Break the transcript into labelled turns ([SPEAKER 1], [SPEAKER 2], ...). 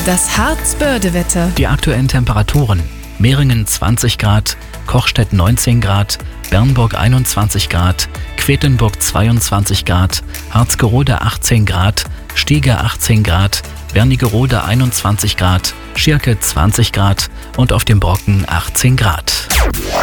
[SPEAKER 1] Das Harz-Börde-Wetter.
[SPEAKER 2] Die aktuellen Temperaturen: Mehringen 20 Grad, Kochstedt 19 Grad, Bernburg 21 Grad, Quedlinburg 22 Grad, Harzgerode 18 Grad, Stiege 18 Grad, Wernigerode 21 Grad, Schirke 20 Grad und auf dem Brocken 18 Grad.